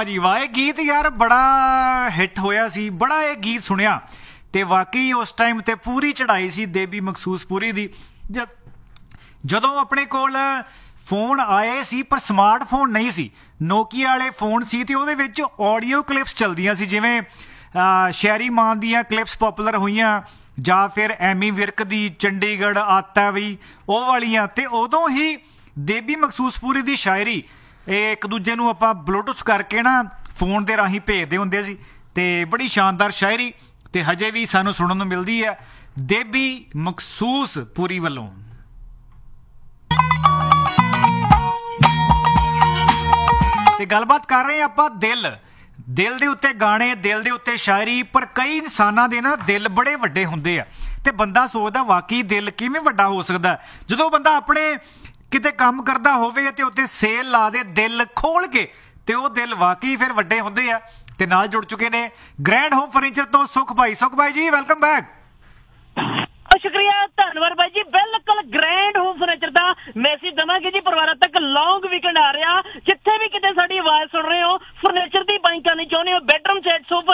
ਵਾਹ ਜੀ ਵਾਹ, ਇਹ ਗੀਤ ਯਾਰ ਬੜਾ ਹਿੱਟ ਹੋਇਆ ਸੀ, ਬੜਾ ਇਹ ਗੀਤ ਸੁਣਿਆ ਤੇ ਵਾਕਈ ਉਸ ਟਾਈਮ ਤੇ ਪੂਰੀ ਚੜਾਈ ਸੀ ਦੇਬੀ ਮਖਸੂਸ ਪੁਰੀ ਦੀ। ਜਦੋਂ ਆਪਣੇ ਕੋਲ ਫੋਨ ਆਏ ਸੀ ਪਰ ਸਮਾਰਟਫੋਨ ਨਹੀਂ ਸੀ, ਨੋਕੀਆ ਵਾਲੇ ਫੋਨ ਸੀ ਤੇ ਉਹਦੇ ਵਿੱਚ ਆਡੀਓ ਕਲਿੱਪਸ ਚਲਦੀਆਂ ਸੀ, ਜਿਵੇਂ ਸ਼ੈਰੀ ਮਾਨ ਦੀਆਂ ਕਲਿੱਪਸ ਪਪੂਲਰ ਹੋਈਆਂ ਜਾਂ ਫਿਰ ਐਮੀ ਵਿਰਕ ਦੀ ਚੰਡੀਗੜ੍ਹ ਆਤਾ ਵੀ ਉਹ ਵਾਲੀਆਂ। ਤੇ ਉਦੋਂ ਹੀ ਦੇਬੀ ਮਖਸੂਸ ਪੁਰੀ ਦੀ ਸ਼ਾਇਰੀ ਇਹ ਇੱਕ ਦੂਜੇ ਨੂੰ ਆਪਾਂ ਬਲੂਟੂਥ ਕਰਕੇ ਨਾ ਫੋਨ ਦੇ ਰਾਹੀਂ ਭੇਜਦੇ ਹੁੰਦੇ ਸੀ ਤੇ ਬੜੀ ਸ਼ਾਨਦਾਰ ਸ਼ਾਇਰੀ ਤੇ ਹਜੇ ਵੀ ਸਾਨੂੰ ਸੁਣਨ ਨੂੰ ਮਿਲਦੀ ਹੈ ਦੇਬੀ ਮਖਸੂਸ ਪੁਰੀ ਵੱਲੋਂ। ਤੇ ਗੱਲਬਾਤ ਕਰ ਰਹੇ ਆਪਾਂ ਦਿਲ ਦੇ ਉੱਤੇ ਗਾਣੇ, ਦਿਲ ਦੇ ਉੱਤੇ ਸ਼ਾਇਰੀ। ਪਰ ਕਈ ਇਨਸਾਨਾਂ ਦੇ ਨਾ ਦਿਲ ਬੜੇ ਵੱਡੇ ਹੁੰਦੇ ਆ ਤੇ ਬੰਦਾ ਸੋਚਦਾ ਵਾਕਈ ਦਿਲ ਕਿਵੇਂ ਵੱਡਾ ਹੋ ਸਕਦਾ। ਜਦੋਂ ਬੰਦਾ ਆਪਣੇ ਕਿਤੇ ਕੰਮ ਕਰਦਾ ਹੋਵੇ ਤੇ ਉੱਤੇ ਸੇਲ ਲਾ ਦੇ ਦਿਲ ਖੋਲ ਕੇ ਤੇ ਉਹ ਦਿਲ ਵਾਕਈ ਫਿਰ ਵੱਡੇ ਹੁੰਦੇ ਆ। ਤੇ ਨਾਲ ਜੁੜ ਚੁੱਕੇ ਨੇ ਗ੍ਰੈਂਡ ਹੋਮ ਫਰਨੀਚਰ ਤੋਂ ਸੁਖ ਭਾਈ ਜੀ, ਵੈਲਕਮ ਬੈਕ। ਸ਼ੁਕਰੀਆ, ਧੰਨਵਾਦ ਬਾਈ ਜੀ। ਬਿਲਕੁਲ ਗ੍ਰੈਂਡ ਹੋਮ ਫਰਨੀਚਰ ਦਾ ਮੈਸੇਜ ਦੇਵਾਂਗੇ ਜੀ ਪਰਿਵਾਰਾਂ ਤੱਕ। ਲੌਂਗ ਵੀਕਐਂਡ ਆ ਰਿਹਾ, ਜਿੱਥੇ ਵੀ ਕਿਤੇ ਸਾਡੀ ਆਵਾਜ਼ ਸੁਣ ਰਹੇ ਹੋ, ਫਰਨੀਚਰ ਦੀ ਬਾਈਂਗ ਕਰਨੀ ਚਾਹੁੰਦੇ ਹੋ, ਬੈਡਰੂਮ ਸੈਟ, ਸੋਫਾ